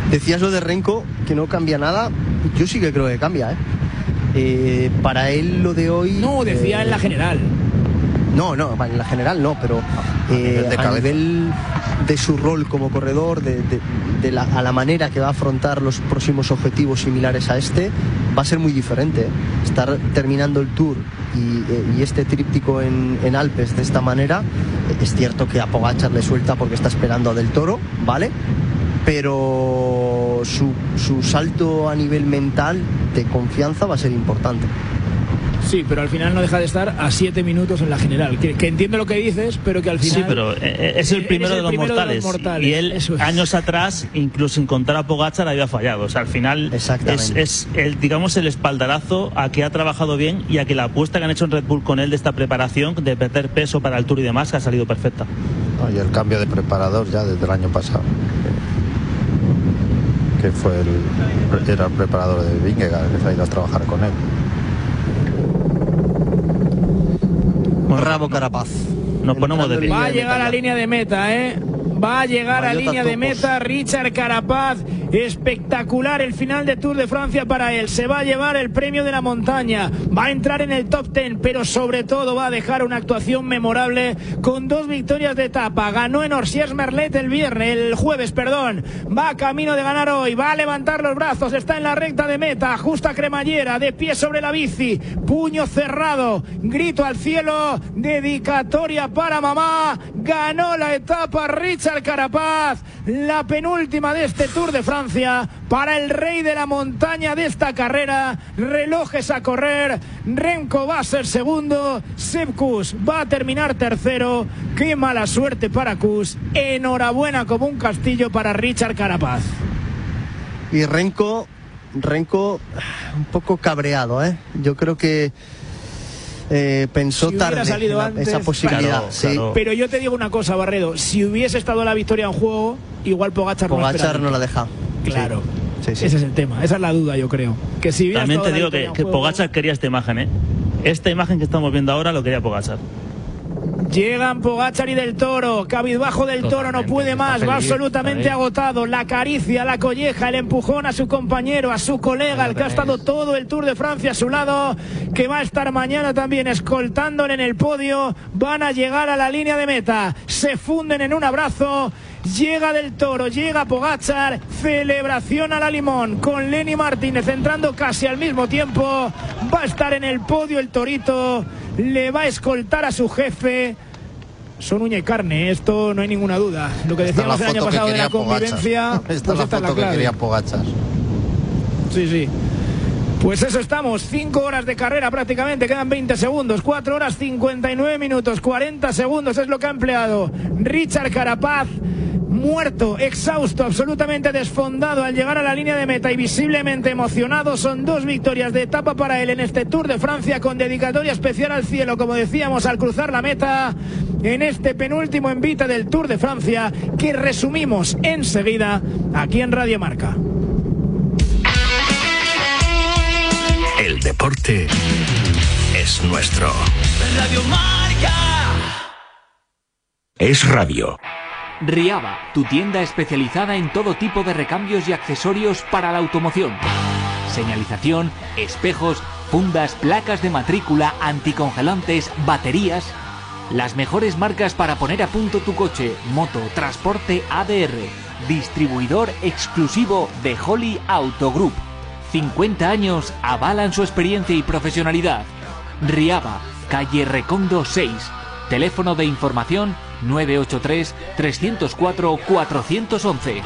Decías lo de Renko, que no cambia nada. Yo sí que creo que cambia, para él lo de hoy... No, decía en la general. No, en la general no, pero a nivel de su rol como corredor, a la manera que va a afrontar los próximos objetivos similares a este, va a ser muy diferente. Estar terminando el Tour y este tríptico en Alpes de esta manera, es cierto que a Pogačar le suelta porque está esperando a Del Toro, ¿vale? Pero su salto a nivel mental de confianza va a ser importante. Sí, pero al final no deja de estar a 7 minutos en la general. Que entiendo lo que dices, pero que al final... Sí, pero es el primero, de los mortales. Y él, años atrás, incluso sin contar a Pogačar, había fallado. O sea, al final es el espaldarazo a que ha trabajado bien y a que la apuesta que han hecho en Red Bull con él de esta preparación, de perder peso para el Tour y demás, que ha salido perfecta. Y el cambio de preparador ya desde el año pasado. Que era el preparador de Vingegaard, que se ha ido a trabajar con él. Rabo Carapaz. Nos ponemos de pie. Va a llegar a la línea de meta, Va a llegar a línea de meta Richard Carapaz. Espectacular el final de Tour de Francia para él. Se va a llevar el premio de la montaña. Va a entrar en el top 10, pero sobre todo va a dejar una actuación memorable con 2 victorias de etapa. Ganó en Orsières-Merlet el jueves. Va camino de ganar hoy. Va a levantar los brazos. Está en la recta de meta. Justa cremallera. De pie sobre la bici. Puño cerrado. Grito al cielo. Dedicatoria para mamá. Ganó la etapa Richard Carapaz. La penúltima de este Tour de Francia. Para el rey de la montaña de esta carrera. Relojes a correr. Remco va a ser segundo. Sepp Kuss va a terminar tercero. Qué mala suerte para Kuss. Enhorabuena como un castillo para Richard Carapaz. Y Renko un poco cabreado, Yo creo que pensó tarde esa posibilidad. Claro. Pero yo te digo una cosa, Barredo. Si hubiese estado la victoria en juego, igual Pogačar no la deja. Claro. Sí. Ese es el tema. Esa es la duda, yo creo. Que si también te digo que Pogačar quería esta imagen, Esta imagen que estamos viendo ahora lo quería Pogačar. Llegan Pogačar y Del Toro. Cabizbajo Del Toro, no puede más, va absolutamente agotado. La caricia, la colleja, el empujón a su compañero, a su colega, el que ha estado todo el Tour de Francia a su lado, que va a estar mañana también escoltándole en el podio. Van a llegar a la línea de meta, se funden en un abrazo. Llega Del Toro, llega Pogačar, celebración a la limón con Lenny Martínez entrando casi al mismo tiempo. Va a estar en el podio el Torito, le va a escoltar a su jefe. Son uña y carne, esto no hay ninguna duda. Lo que decíamos el año pasado de la convivencia. Esta es la foto que quería Pogačar. Sí. Pues eso estamos, 5 horas de carrera prácticamente, quedan 20 segundos, 4 horas 59 minutos, 40 segundos es lo que ha empleado Richard Carapaz. Muerto, exhausto, absolutamente desfondado al llegar a la línea de meta y visiblemente emocionado. Son 2 victorias de etapa para él en este Tour de Francia, con dedicatoria especial al cielo, como decíamos, al cruzar la meta en este penúltimo envite del Tour de Francia, que resumimos enseguida aquí en Radio Marca. El deporte es nuestro. Radio Marca. Es radio. Riaba, tu tienda especializada en todo tipo de recambios y accesorios para la automoción. Señalización, espejos, fundas, placas de matrícula, anticongelantes, baterías. Las mejores marcas para poner a punto tu coche, moto, transporte ADR. Distribuidor exclusivo de Holly Auto Group. 50 años avalan su experiencia y profesionalidad. Riaba, calle Recondo 6. Teléfono de información 983-304-411.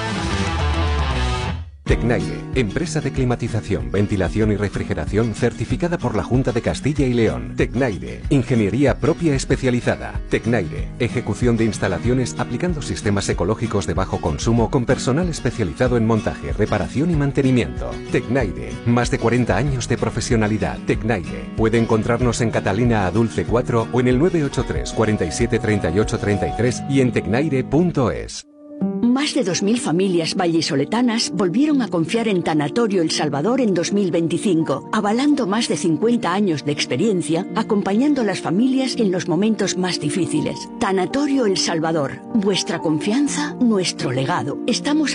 Tecnaire, empresa de climatización, ventilación y refrigeración certificada por la Junta de Castilla y León. Tecnaire, ingeniería propia especializada. Tecnaire, ejecución de instalaciones aplicando sistemas ecológicos de bajo consumo con personal especializado en montaje, reparación y mantenimiento. Tecnaire, más de 40 años de profesionalidad. Tecnaire, puede encontrarnos en Catalina Adulce 4 o en el 983 47 38 33 y en tecnaire.es. Más de 2.000 familias vallisoletanas volvieron a confiar en Tanatorio El Salvador en 2025, avalando más de 50 años de experiencia, acompañando a las familias en los momentos más difíciles. Tanatorio El Salvador, vuestra confianza, nuestro legado. Estamos